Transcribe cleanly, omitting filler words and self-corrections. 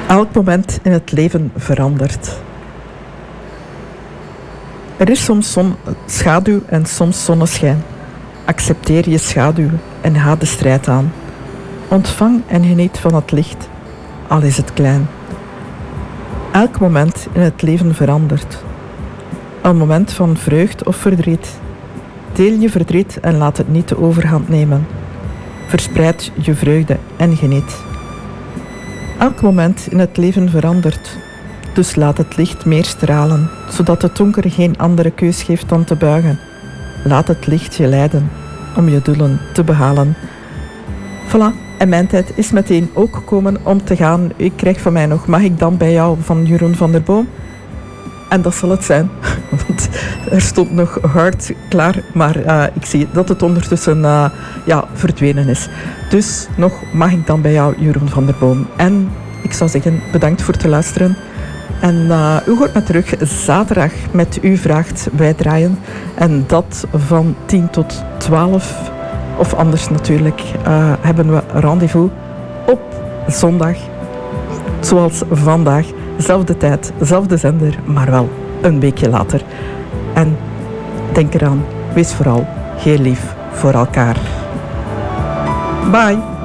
Elk moment in het leven verandert. Er is soms schaduw en soms zonneschijn. Accepteer je schaduw en ga de strijd aan. Ontvang en geniet van het licht, al is het klein. Elk moment in het leven verandert. Een moment van vreugd of verdriet. Deel je verdriet en laat het niet de overhand nemen. Verspreid je vreugde en geniet. Elk moment in het leven verandert. Dus laat het licht meer stralen, zodat het donker geen andere keus geeft dan te buigen. Laat het licht je leiden, om je doelen te behalen. Voilà, en mijn tijd is meteen ook gekomen om te gaan. Ik krijg van mij nog, mag ik dan bij jou, van Jeroen van der Boom? En dat zal het zijn, want er stond nog hard klaar, maar ik zie dat het ondertussen verdwenen is. Dus nog, mag ik dan bij jou, Jeroen van der Boom? En ik zou zeggen, bedankt voor het luisteren. En u hoort me terug zaterdag met U Vraagt, Wij Draaien. En dat van 10 tot 12. Of anders natuurlijk hebben we rendezvous op zondag. Zoals vandaag. Zelfde tijd, zelfde zender, maar wel een weekje later. En denk eraan, wees vooral heel lief voor elkaar. Bye!